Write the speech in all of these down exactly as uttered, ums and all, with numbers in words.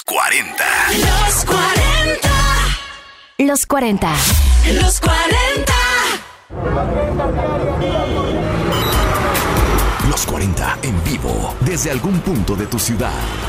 cuarenta. Los cuarenta. Los cuarenta. Los cuarenta. Los cuarenta en vivo desde algún punto de tu ciudad.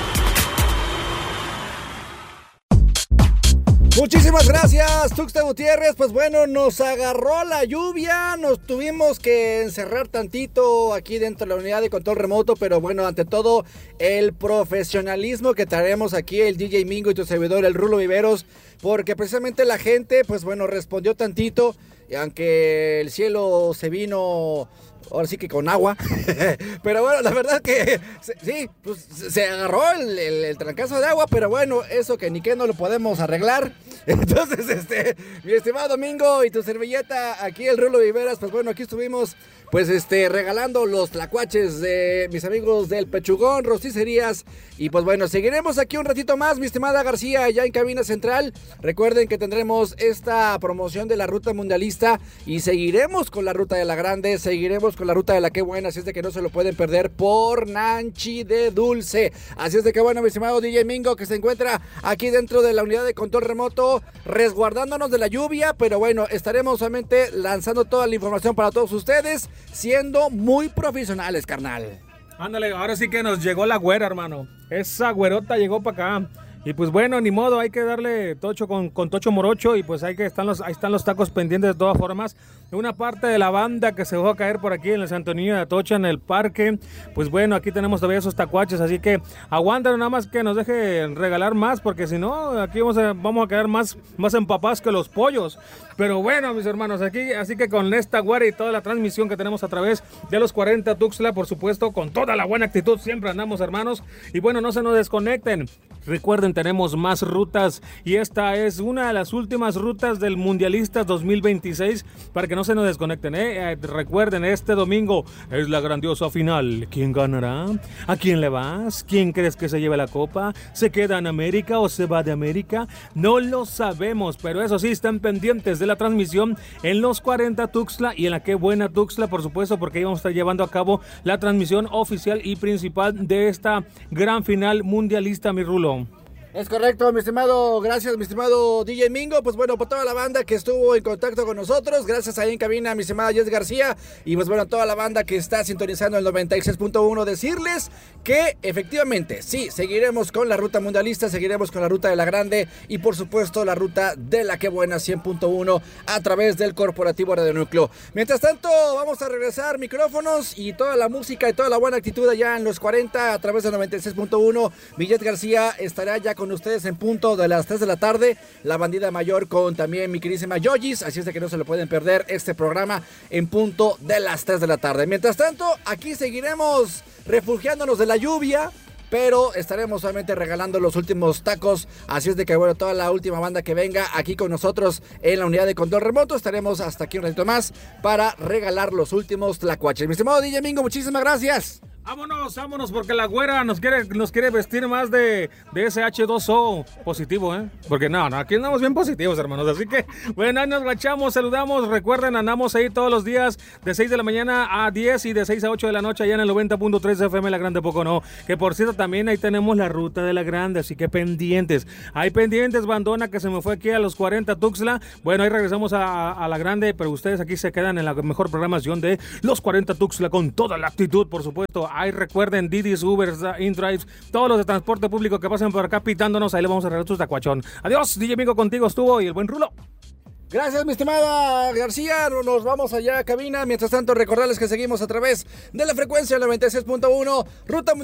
Muchísimas gracias, Tuxtla Gutiérrez. Pues bueno, nos agarró la lluvia, nos tuvimos que encerrar tantito aquí dentro de la unidad de control remoto, pero bueno, ante todo, el profesionalismo que traemos aquí, el D J Mingo y tu servidor, el Rulo Viveros, porque precisamente la gente, pues bueno, respondió tantito, y aunque el cielo se vino... ahora sí que con agua, pero bueno, la verdad que sí, pues se agarró el, el, el trancazo de agua, pero bueno, eso que ni que no lo podemos arreglar. Entonces, este, mi estimado Domingo y tu servilleta, aquí el Rulo Viveras, pues bueno, aquí estuvimos, pues este, regalando los tlacuaches de mis amigos del Pechugón, Rosticerías, y pues bueno, seguiremos aquí un ratito más, mi estimada García, ya en cabina central. Recuerden que tendremos esta promoción de la ruta mundialista y seguiremos con la ruta de la Grande, seguiremos con la ruta de la Qué Buena, así es de que no se lo pueden perder por Nanchi de Dulce. Así es de que bueno, mi estimado D J Mingo, que se encuentra aquí dentro de la unidad de control remoto, resguardándonos de la lluvia, pero bueno, estaremos solamente lanzando toda la información para todos ustedes, siendo muy profesionales, carnal. Ándale, ahora sí que nos llegó la güera, hermano. Esa güerota llegó para acá. Y pues bueno, ni modo, hay que darle tocho con, con tocho morocho y pues hay que están los, ahí están los tacos pendientes de todas formas. Una parte de la banda que se dejó caer por aquí en el Santo Niño de Atocha, en el parque. Pues bueno, aquí tenemos todavía esos tacuaches, así que aguanten nada más que nos deje regalar más, porque si no, aquí vamos a, vamos a quedar más, más empapados que los pollos. Pero bueno, mis hermanos, aquí, así que con esta güera y toda la transmisión que tenemos a través de los cuarenta Tuxtla, por supuesto, con toda la buena actitud, siempre andamos, hermanos. Y bueno, no se nos desconecten. Recuerden, tenemos más rutas y esta es una de las últimas rutas del Mundialistas dos mil veintiséis para que no se nos desconecten, ¿eh? Eh, recuerden, este domingo es la grandiosa final. ¿Quién ganará? ¿A quién le vas? ¿Quién crees que se lleve la copa? ¿Se queda en América o se va de América? No lo sabemos, pero eso sí, están pendientes de la transmisión en los cuarenta Tuxtla y en la Qué Buena Tuxtla, por supuesto, porque ahí vamos a estar llevando a cabo la transmisión oficial y principal de esta gran final mundialista, mi Rulo. Es correcto, mi estimado, gracias mi estimado D J Mingo, pues bueno, por toda la banda que estuvo en contacto con nosotros, gracias ahí en cabina mi estimada Jess García, y pues bueno, toda la banda que está sintonizando el noventa y seis punto uno, decirles que efectivamente, sí, seguiremos con la ruta mundialista, seguiremos con la ruta de la Grande, y por supuesto la ruta de la Qué Buena cien punto uno a través del Corporativo Radio Núcleo. Mientras tanto, vamos a regresar micrófonos y toda la música y toda la buena actitud allá en los cuarenta a través del noventa y seis punto uno, mi Jess García estará ya con con ustedes en punto de las tres de la tarde, la bandida mayor con también mi queridísima Yoyis, así es de que no se lo pueden perder este programa en punto de las tres de la tarde. Mientras tanto, aquí seguiremos refugiándonos de la lluvia, pero estaremos solamente regalando los últimos tacos, así es de que bueno, toda la última banda que venga aquí con nosotros en la unidad de control remoto, estaremos hasta aquí un ratito más para regalar los últimos tlacuaches. Mi estimado D J Mingo, muchísimas gracias. Vámonos, vámonos, porque la güera nos quiere, nos quiere vestir más de, de ese hache dos o positivo, ¿eh? Porque no, no, aquí andamos bien positivos, hermanos. Así que, bueno, ahí nos guachamos, saludamos. Recuerden, andamos ahí todos los días de seis de la mañana a diez y de seis a ocho de la noche allá en el noventa punto tres F M La Grande Pocono. Que por cierto, también ahí tenemos la ruta de la Grande, así que pendientes. Hay pendientes, bandona, que se me fue aquí a los cuarenta Tuxtla. Bueno, ahí regresamos a, a la Grande, pero ustedes aquí se quedan en la mejor programación de los cuarenta Tuxtla con toda la actitud, por supuesto. Ahí recuerden, Didis, Ubers, InDrives, todos los de transporte público que pasen por acá pitándonos, ahí le vamos a regalar tu tacuachón. Adiós, D J Mingo, contigo estuvo y el buen Rulo. Gracias, mi estimada García, nos vamos allá a cabina. Mientras tanto, recordarles que seguimos a través de la frecuencia noventa y seis punto uno, Ruta